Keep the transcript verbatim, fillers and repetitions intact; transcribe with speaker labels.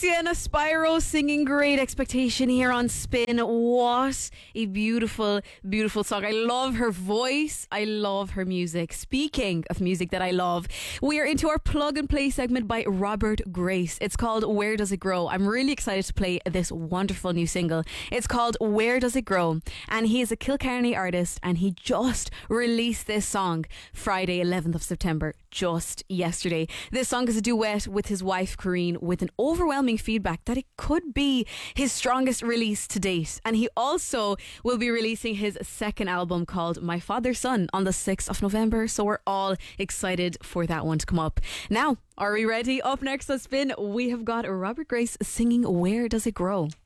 Speaker 1: Sienna Spyro singing Great Expectation here on Spin. What a beautiful, beautiful song. I love her voice. I love her music. Speaking of music that I love, we are into our plug and play segment by Robert Grace. It's called Where Does It Grow? I'm really excited to play this wonderful new single. It's called Where Does It Grow? And he is a Kilcarney artist, and he just released this song Friday, eleventh of September, just yesterday. This song is a duet with his wife, Corrine, with an overwhelming feedback that it could be his strongest release to date. And he also will be releasing his second album called My Father's Son on the sixth of November, so we're all excited for that one to come up. Now, are we ready? Up next on Spin, we have got Robert Grace singing Where Does It Grow?